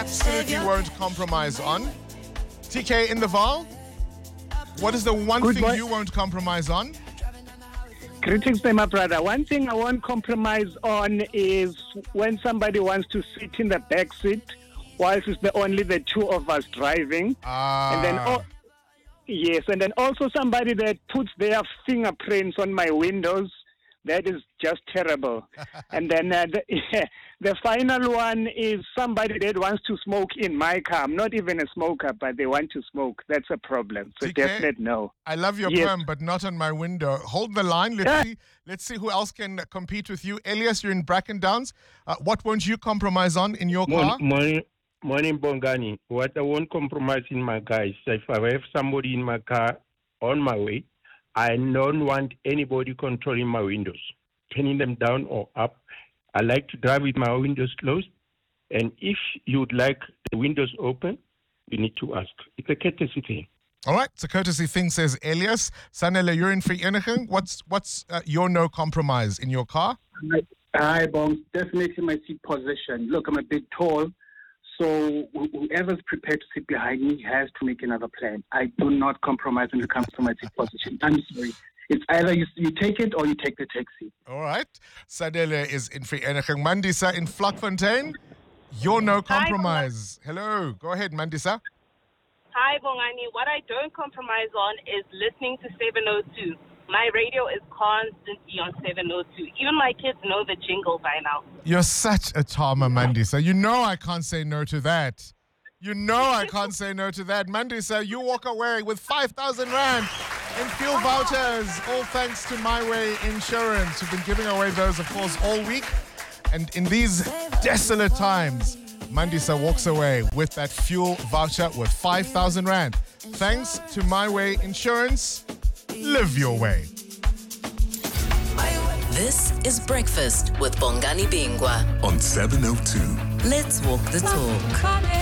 absolutely won't compromise on? TK in the Val, what is the one Good thing boy. you won't compromise on? Greetings, my brother. One thing I won't compromise on is when somebody wants to sit in the back seat whilst it's only the two of us driving. And then, yes, and then also somebody that puts their fingerprints on my windows. That is just terrible. And then the final one is somebody that wants to smoke in my car. I'm not even a smoker, but they want to smoke. That's a problem. So TK, definite no. I love your Yes. poem, but not on my window. Hold the line. Let's see who else can compete with you. Elias, you're in Bracken Downs. What won't you compromise on in your car? Morning, Bongani. What I won't compromise in my car is if I have somebody in my car on my way, I don't want anybody controlling my windows, turning them down or up. I like to drive with my windows closed. And if you'd like the windows open, you need to ask. It's a courtesy thing. All right, it's a courtesy thing, says Elias. Sanele, you're in Vereeniging. What's your no compromise in your car? Hi, Bongs. Definitely my seat position. Look, I'm a bit tall, so whoever's prepared to sit behind me has to make another plan. I do not compromise when it comes to my seat position. I'm sorry. It's either you take it or you take the taxi. All right. Sadele is in Vereeniging. Mandisa in Vlakfontein. Your no compromise. Hello. Go ahead, Mandisa. Hi, Bongani. What I don't compromise on is listening to 702. My radio is constantly on 702. Even my kids know the jingle by now. You're such a charmer, Mandisa. You know I can't say no to that. You know I can't say no to that. Mandisa, you walk away with 5,000 Rand in fuel vouchers, all thanks to My Way Insurance, who've been giving away those, of course, all week. And in these desolate times, Mandisa walks away with that fuel voucher worth 5,000 Rand. Thanks to My Way Insurance. Live your way. This is Breakfast with Bongani Bingwa on 702. Let's walk the talk.